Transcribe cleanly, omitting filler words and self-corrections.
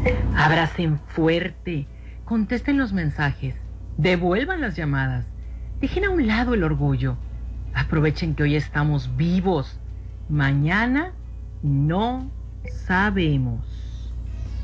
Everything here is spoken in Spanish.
Abracen fuerte, contesten los mensajes, devuelvan las llamadas, dejen a un lado el orgullo, aprovechen que hoy estamos vivos, mañana no sabemos.